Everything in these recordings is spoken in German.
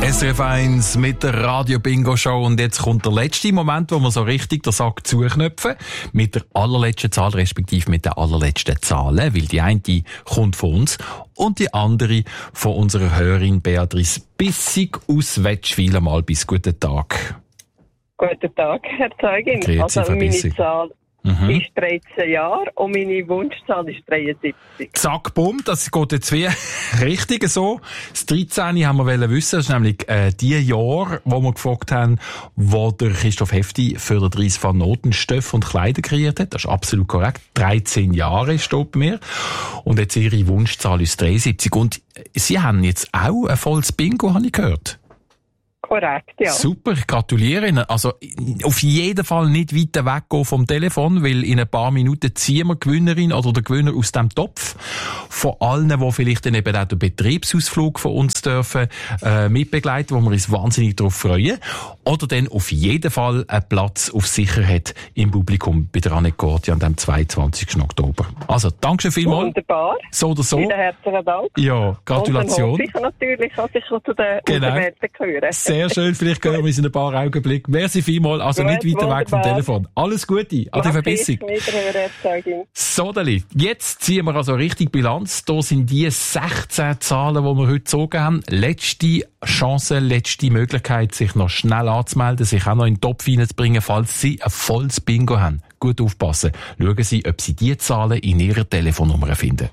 SRF 1 mit der Radio-Bingo-Show. Und jetzt kommt der letzte Moment, wo wir so richtig den Sack zuknöpfen. Mit der allerletzten Zahl, respektive mit den allerletzten Zahlen. Weil die eine kommt von uns und die andere von unserer Hörerin Beatrice Bissig aus Wettschwil. Mal bis guten Tag. Guten Tag, Herr Zeugin. Grüezi, Also meine Bissig. Zahl ist 13 Jahre und meine Wunschzahl ist 73. Zack, bumm, das geht jetzt wie richtig so. Das 13. haben wir wissen, das ist nämlich die Jahr, wo wir gefragt haben, wo der Christoph Hefti für den Dries van Noten Stoff und Kleider kreiert hat. Das ist absolut korrekt. 13 Jahre steht bei mir. Und jetzt ihre Wunschzahl ist 73. Und Sie haben jetzt auch ein volles Bingo, habe ich gehört. Korrekt, ja. Super, ich gratuliere Ihnen. Also, auf jeden Fall nicht weiter weggehen vom Telefon, weil in ein paar Minuten ziehen wir die Gewinnerin oder der Gewinner aus dem Topf. Von allen, die vielleicht dann eben auch den Betriebsausflug von uns dürfen, mitbegleiten, wo wir uns wahnsinnig darauf freuen. Oder dann auf jeden Fall einen Platz auf Sicherheit im Publikum bei der Annette Gorti an dem 22. Oktober. Also, danke schön vielmals. Wunderbar. So oder so. Vielen herzlichen Dank. Ja, Gratulation. Und dann hoffe ich natürlich, dass ich noch zu den Auserwählten gehöre. Sehr schön, vielleicht hören wir uns in ein paar Augenblicken. Merci vielmals, also Gut, nicht weiter wunderbar. weg vom Telefon. Alles Gute, Ade Verbissung. Verbissung. So, Dali, jetzt ziehen wir also richtig Bilanz. Da sind die 16 Zahlen, die wir heute gezogen haben. Letzte Chance, letzte Möglichkeit, sich noch schnell anzumelden, sich auch noch in den Topf hineinzubringen, falls Sie ein volles Bingo haben. Gut aufpassen. Schauen Sie, ob Sie die Zahlen in Ihrer Telefonnummer finden.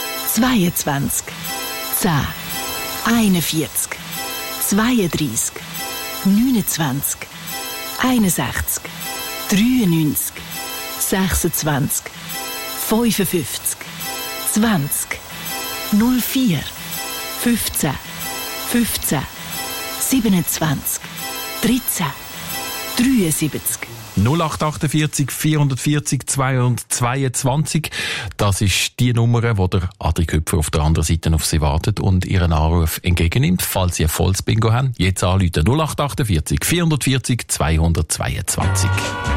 22, 10, 41, 32, 29, 61, 93, 26, 55, 20, 04, 15, 15, 27, 13, 73. 0848 440 222. Das ist die Nummer, wo der Adri Köpfer auf der anderen Seite auf Sie wartet und Ihren Anruf entgegennimmt, falls Sie ein volles Bingo haben. Jetzt anrufen 0848 440 222.